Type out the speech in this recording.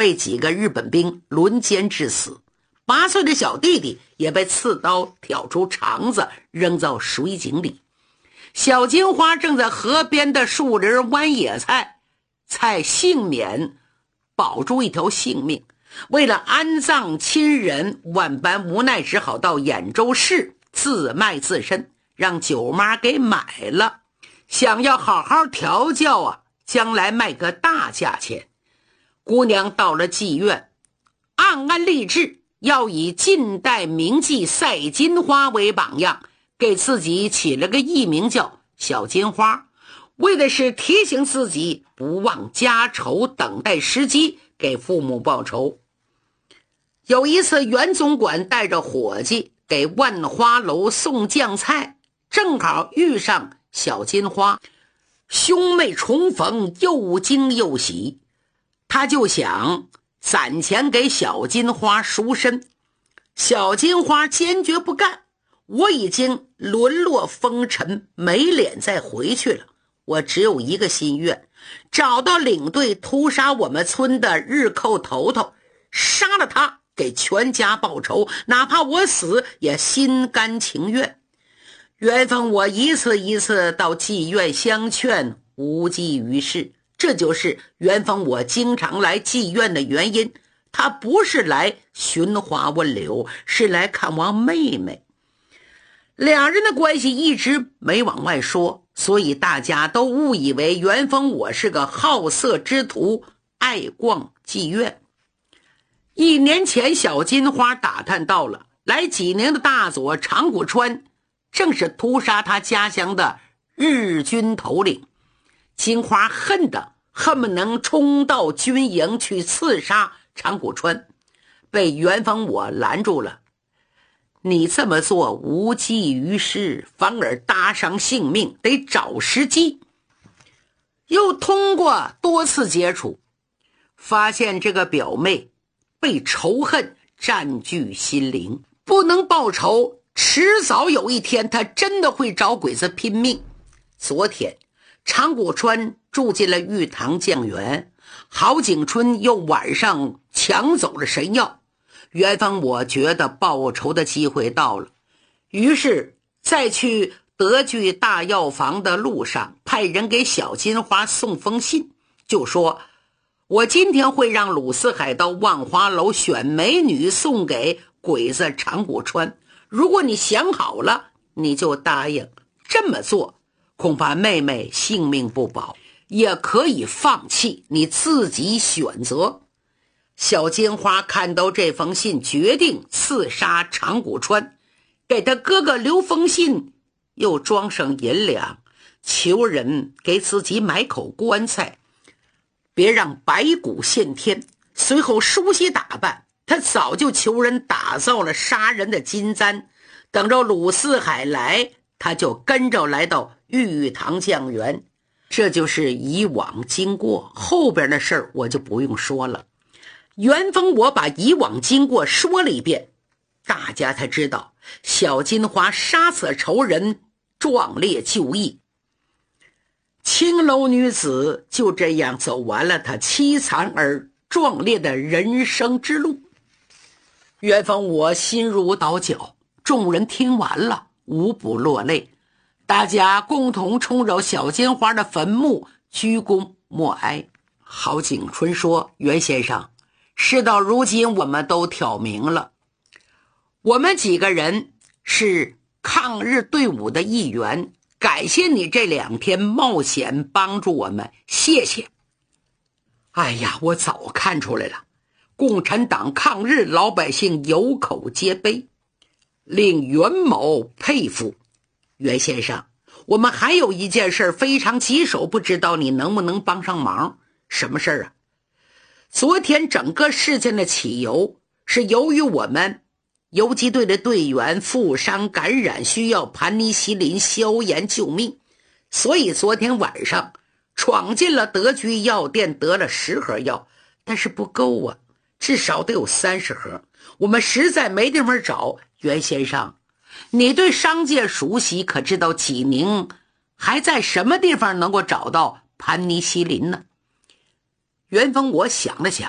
被几个日本兵轮奸致死，8岁的小弟弟也被刺刀挑出肠子扔到水井里。小金花正在河边的树林剜野菜，才幸免保住一条性命。为了安葬亲人，万般无奈，只好到兖州市自卖自身，让舅妈给买了，想要好好调教啊，将来卖个大价钱。姑娘到了妓院，暗暗立志要以近代名妓赛金花为榜样，给自己起了个艺名叫小金花，为的是提醒自己不忘家仇，等待时机给父母报仇。有一次，袁总管带着伙计给万花楼送酱菜，正好遇上小金花，兄妹重逢，又惊又喜。他就想攒钱给小金花赎身。小金花坚决不干，我已经沦落风尘，没脸再回去了。我只有一个心愿，找到领队屠杀我们村的日寇头头，杀了他，给全家报仇，哪怕我死也心甘情愿。元丰我一次一次到妓院相劝，无济于事。这就是元丰我经常来妓院的原因，他不是来寻花问柳，是来看望妹妹。两人的关系一直没往外说，所以大家都误以为元丰我是个好色之徒，爱逛妓院。1年前，小金花打探到了来济宁的大佐长谷川正是屠杀他家乡的日军头领。金花恨不能冲到军营去刺杀长谷川，被元丰我拦住了。你这么做无济于事，反而搭上性命，得找时机。又通过多次接触，发现这个表妹被仇恨占据心灵，不能报仇，迟早有一天她真的会找鬼子拼命。昨天长谷川住进了玉堂酱园，郝景春又晚上抢走了神药。元丰我觉得报仇的机会到了，于是在去德聚大药房的路上，派人给小金花送封信，就说我今天会让鲁四海到万花楼选美女送给鬼子长谷川，如果你想好了，你就答应这么做，恐怕妹妹性命不保，也可以放弃，你自己选择。小金花看到这封信，决定刺杀长谷川，给他哥哥留封信，又装上银两，求人给自己买口棺材，别让白骨现天。随后梳洗打扮，他早就求人打造了杀人的金簪，等着鲁四海来，他就跟着来到玉堂酱园。这就是以往经过，后边的事儿我就不用说了。元丰我把以往经过说了一遍，大家才知道小金花杀死仇人，壮烈就义。青楼女子就这样走完了她凄惨而壮烈的人生之路。元丰我心如刀绞，众人听完了无不落泪，大家共同冲着小金花的坟墓鞠躬默哀。郝景春说，袁先生，事到如今我们都挑明了，我们几个人是抗日队伍的一员，感谢你这2天冒险帮助我们，谢谢。哎呀，我早看出来了，共产党抗日，老百姓有口皆碑，令袁某佩服。袁先生，我们还有一件事非常棘手，不知道你能不能帮上忙。什么事啊？昨天整个事件的起由是由于我们游击队的队员负伤感染，需要盘尼西林消炎救命，所以昨天晚上闯进了德居药店，得了10盒药，但是不够啊，至少得有30盒，我们实在没地方找。袁先生，你对商界熟悉，可知道济宁还在什么地方能够找到盘尼西林呢？元丰我想了想，